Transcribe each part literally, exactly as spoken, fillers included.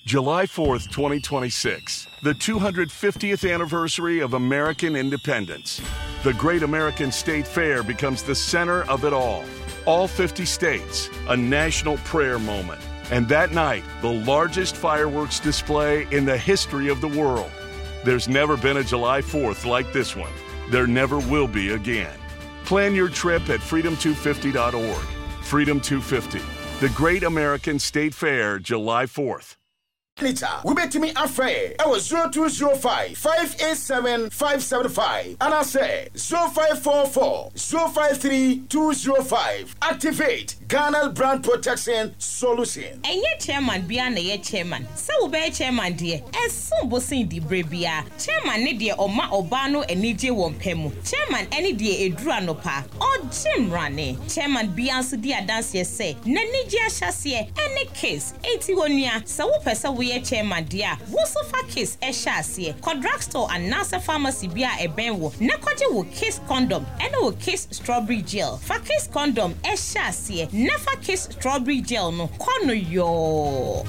July fourth, twenty twenty-six, the two hundred fiftieth anniversary of American independence. The Great American State Fair becomes the center of it all. All fifty states, a national prayer moment. And that night, the largest fireworks display in the history of the world. There's never been a July fourth like this one. There never will be again. Plan your trip at freedom two fifty dot org. Freedom two fifty, the Great American State Fair, July fourth. Nita, we bet me afraid. I was zero two zero five five eight seven five seven five, and I say zero five four four zero five three two zero five. Activate Ghana Brand Protection Solution. And yet, Chairman, Biana, ye Chairman. So, be Chairman, dear, as soon as in the Brebia, Chairman, Nidia, or Ma Obano, and Nidia Wompemu, Chairman, any dear Edruanopa, or Jim Rane, Chairman, Biansu, dear dance, ye say, Nanidia Chassie, any case, eighty-one year, so Pesa we. Chairman dear, Wosofa case e shasie, Drugstore and Nasa Pharmacy bia e benwo, Nakoje will kiss condom, and will kiss strawberry gel. For kiss condom e shasie, never kiss strawberry gel no, kono yo.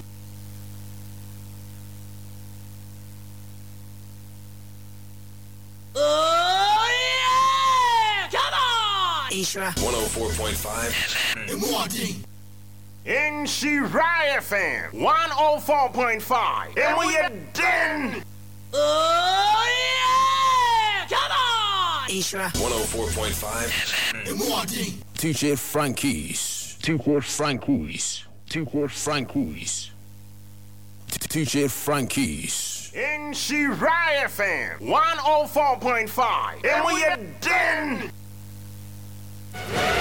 Oh yeah! Come on! Isra one oh four point five Morning. In Shiraya F M, one oh four point five. And we are done. Oh, yeah! Come on! Isra one oh four point five Morning. D J Frankie's. D J Frankie's. D J Frankie's. D J Frankie's. In Shiraya F M, one oh four point five. And we are done.